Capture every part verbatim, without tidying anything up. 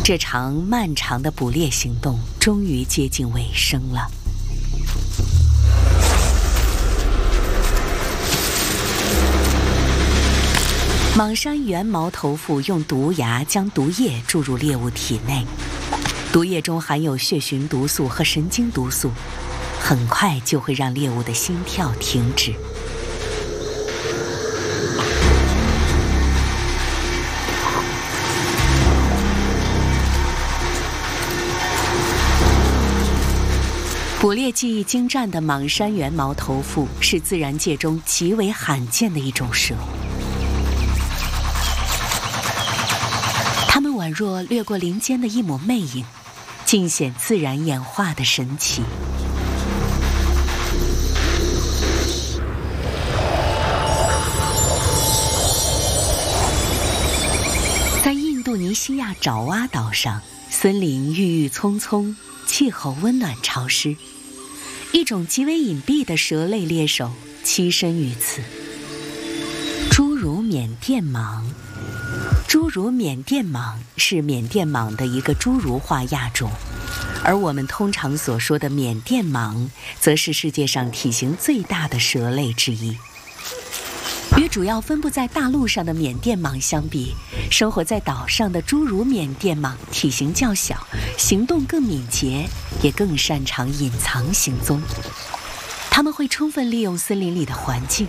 这场漫长的捕猎行动终于接近尾声了。蟒山原毛头腹用毒牙将毒液注入猎物体内，毒液中含有血循毒素和神经毒素，很快就会让猎物的心跳停止。捕猎技艺精湛的蟒山原毛头腹是自然界中极为罕见的一种蛇，它们宛若掠过林间的一抹魅影，尽显自然演化的神奇。在印度尼西亚爪哇岛上，森林郁郁葱葱，气候温暖潮湿，一种极为隐蔽的蛇类猎手栖身于此。侏儒缅甸蟒，侏儒缅甸蟒是缅甸蟒的一个侏儒化亚种，而我们通常所说的缅甸蟒，则是世界上体型最大的蛇类之一。与主要分布在大陆上的缅甸蟒相比，生活在岛上的侏儒缅甸蟒体型较小，行动更敏捷，也更擅长隐藏行踪。它们会充分利用森林里的环境。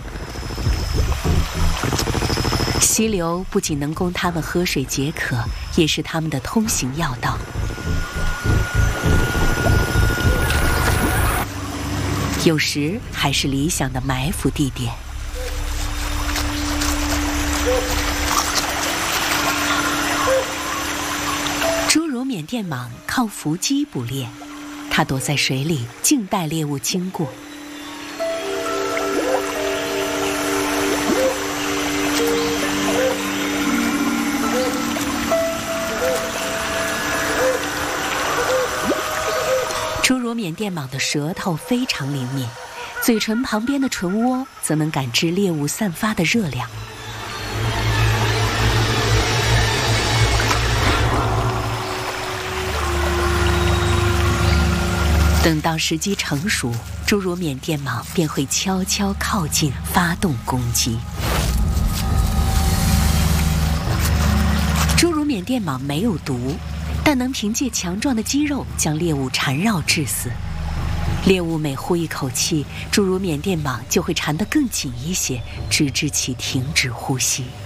溪流不仅能供它们喝水解渴，也是它们的通行要道。有时还是理想的埋伏地点。侏儒缅甸蟒靠伏击捕猎，它躲在水里，静待猎物经过。侏儒缅甸蟒的舌头非常灵敏，嘴唇旁边的唇窝则能感知猎物散发的热量。等到时机成熟，侏儒缅甸蟒便会悄悄靠近，发动攻击。侏儒缅甸蟒没有毒，但能凭借强壮的肌肉将猎物缠绕致死。猎物每呼一口气，侏儒缅甸蟒就会缠得更紧一些，直至其停止呼吸。